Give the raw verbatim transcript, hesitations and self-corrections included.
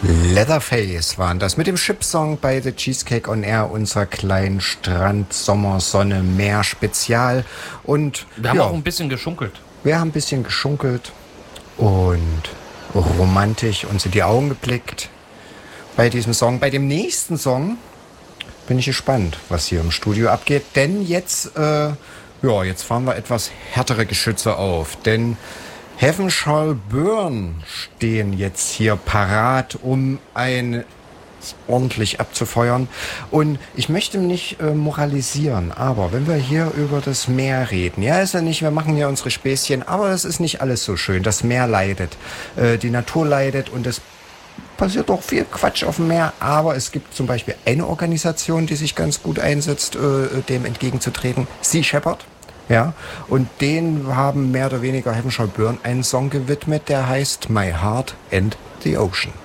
Leatherface waren das mit dem Chip-Song bei The Cheesecake on Air, unserer kleinen Strand, Sommer, Sonne, Meer Spezial. Und wir haben ja, auch ein bisschen geschunkelt. Wir haben ein bisschen geschunkelt und romantisch uns in die Augen geblickt bei diesem Song. Bei dem nächsten Song bin ich gespannt, was hier im Studio abgeht, denn jetzt, äh, ja, jetzt fahren wir etwas härtere Geschütze auf, denn Heaven Shall Burn stehen jetzt hier parat, um ein ordentlich abzufeuern. Und ich möchte nicht äh, moralisieren, aber wenn wir hier über das Meer reden, ja, ist ja nicht, wir machen ja unsere Späßchen, aber es ist nicht alles so schön. Das Meer leidet, äh, die Natur leidet und es passiert auch viel Quatsch auf dem Meer, aber es gibt zum Beispiel eine Organisation, die sich ganz gut einsetzt, äh, dem entgegenzutreten, Sea Shepherd. Ja, und denen haben mehr oder weniger Heaven Shall Burn einen Song gewidmet, der heißt My Heart and the Ocean.